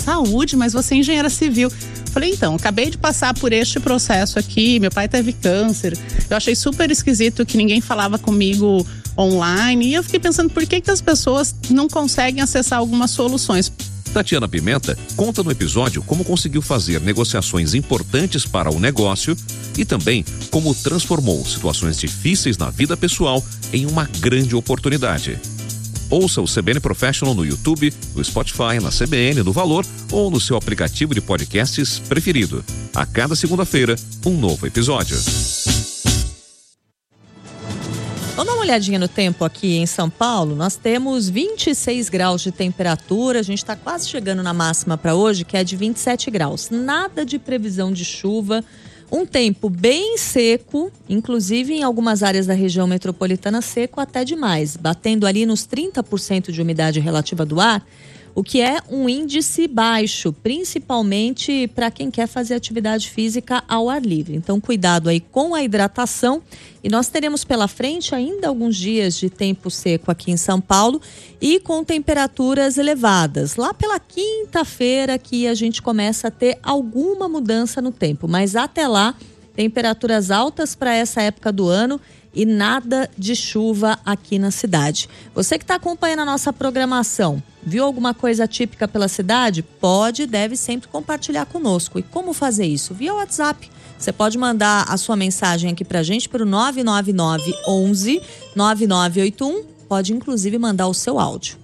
saúde, mas você é engenheira civil. Falei, então, acabei de passar por este processo aqui, meu pai teve câncer. Eu achei super esquisito que ninguém falava comigo online. E eu fiquei pensando, por que as pessoas não conseguem acessar algumas soluções? Tatiana Pimenta conta no episódio como conseguiu fazer negociações importantes para o negócio e também como transformou situações difíceis na vida pessoal em uma grande oportunidade. Ouça o CBN Professional no YouTube, no Spotify, na CBN, no Valor ou no seu aplicativo de podcasts preferido. A cada segunda-feira, um novo episódio. Vamos dar uma olhadinha no tempo aqui em São Paulo. Nós temos 26 graus de temperatura. A gente está quase chegando na máxima para hoje, que é de 27 graus. Nada de previsão de chuva. Um tempo bem seco, inclusive em algumas áreas da região metropolitana, seco até demais, batendo ali nos 30% de umidade relativa do ar, o que é um índice baixo, principalmente para quem quer fazer atividade física ao ar livre. Então, cuidado aí com a hidratação. E nós teremos pela frente ainda alguns dias de tempo seco aqui em São Paulo e com temperaturas elevadas. Lá pela quinta-feira que a gente começa a ter alguma mudança no tempo, mas até lá, temperaturas altas para essa época do ano e nada de chuva aqui na cidade. Você que está acompanhando a nossa programação, viu alguma coisa típica pela cidade? Pode e deve sempre compartilhar conosco. E como fazer isso? Via WhatsApp. Você pode mandar a sua mensagem aqui pra gente para o 999 11 9981. Pode inclusive mandar o seu áudio.